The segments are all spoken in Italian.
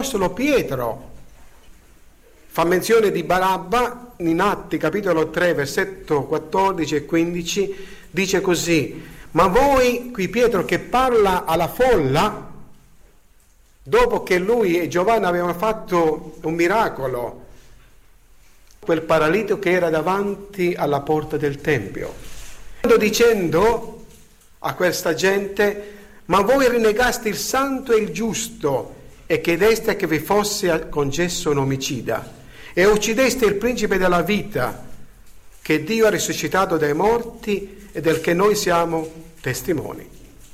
Solo Pietro fa menzione di Barabba in Atti capitolo 3 versetto 14 e 15, dice così: ma voi, qui Pietro che parla alla folla, dopo che lui e Giovanni avevano fatto un miracolo, quel paralitico che era davanti alla porta del Tempio, dicendo a questa gente: ma voi rinnegaste il santo e il giusto e chiedeste che vi fosse concesso un omicida e uccideste il principe della vita che Dio ha risuscitato dai morti e del che noi siamo testimoni.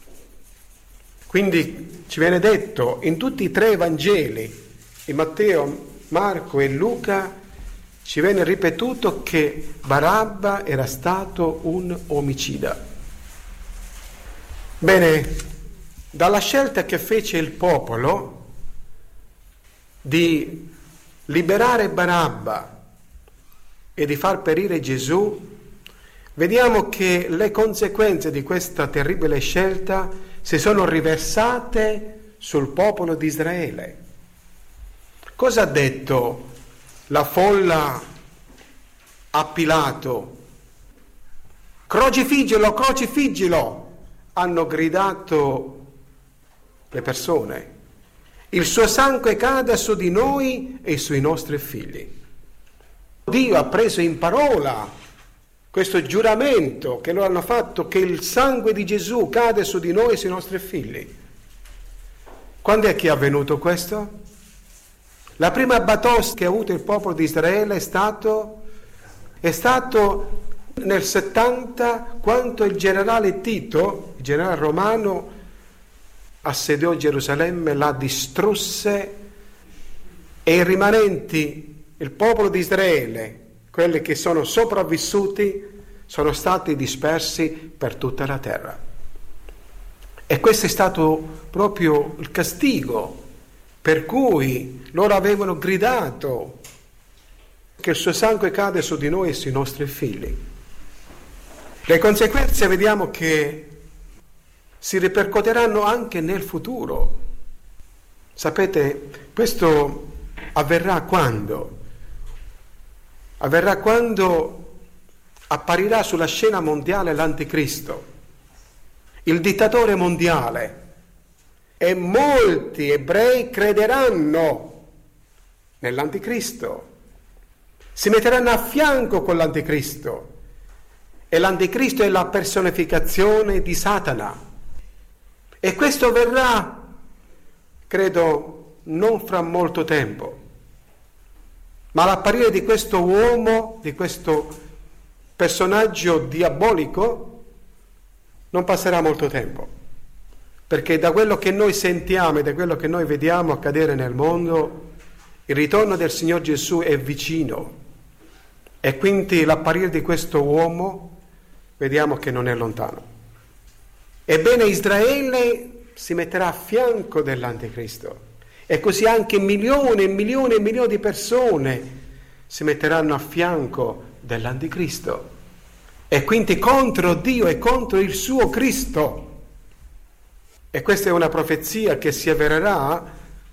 Quindi ci viene detto in tutti i tre Evangeli, in Matteo, Marco e Luca, ci viene ripetuto che Barabba era stato un omicida. Bene, dalla scelta che fece il popolo di liberare Barabba e di far perire Gesù, vediamo che le conseguenze di questa terribile scelta si sono riversate sul popolo di Israele. Cosa ha detto la folla a Pilato? Crocifiggilo, crocifiggilo! Hanno gridato le persone. Il suo sangue cada su di noi e sui nostri figli. Dio ha preso in parola questo giuramento che loro hanno fatto, che il sangue di Gesù cade su di noi e sui nostri figli. Quando è che è avvenuto questo? La prima batosta che ha avuto il popolo di Israele è stato nel 70, quando il generale Tito, il generale romano, assediò Gerusalemme, la distrusse e i rimanenti, il popolo di Israele, quelli che sono sopravvissuti, sono stati dispersi per tutta la terra. E questo è stato proprio il castigo per cui loro avevano gridato che il suo sangue cade su di noi e sui nostri figli. Le conseguenze vediamo che si ripercuoteranno anche nel futuro. Sapete, questo avverrà quando? Avverrà quando apparirà sulla scena mondiale l'Anticristo, il dittatore mondiale, e molti ebrei crederanno nell'Anticristo, si metteranno a fianco con l'Anticristo, e l'Anticristo è la personificazione di Satana. E questo avverrà, credo, non fra molto tempo. Ma l'apparire di questo uomo, di questo personaggio diabolico, non passerà molto tempo. Perché da quello che noi sentiamo e da quello che noi vediamo accadere nel mondo, il ritorno del Signor Gesù è vicino. E quindi l'apparire di questo uomo vediamo che non è lontano. Ebbene, Israele si metterà a fianco dell'Anticristo e così anche milioni e milioni e milioni di persone si metteranno a fianco dell'Anticristo e quindi contro Dio e contro il suo Cristo. E questa è una profezia che si avvererà,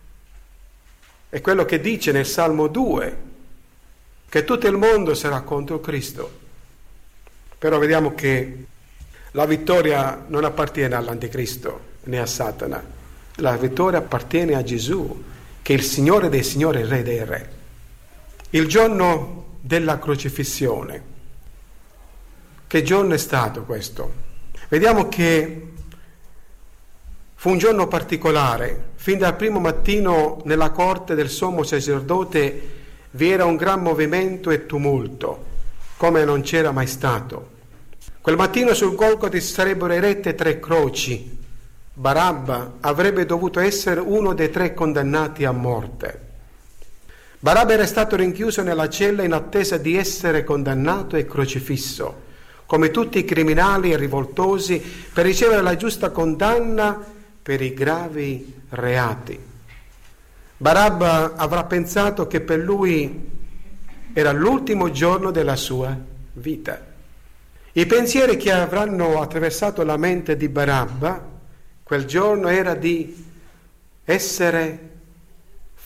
è quello che dice nel Salmo 2, che tutto il mondo sarà contro Cristo. Però vediamo che la vittoria non appartiene all'Anticristo né a Satana, la vittoria appartiene a Gesù, che è il Signore dei Signori, il Re dei Re. Il giorno della crocifissione, che giorno è stato questo? Vediamo che fu un giorno particolare. Fin dal primo mattino nella corte del sommo sacerdote vi era un gran movimento e tumulto, come non c'era mai stato. Quel mattino sul Golgota si sarebbero erette 3 croci. Barabba avrebbe dovuto essere uno dei 3 condannati a morte. Barabba era stato rinchiuso nella cella in attesa di essere condannato e crocifisso, come tutti i criminali e rivoltosi, per ricevere la giusta condanna per i gravi reati. Barabba avrà pensato che per lui era l'ultimo giorno della sua vita. I pensieri che avranno attraversato la mente di Barabba quel giorno era di essere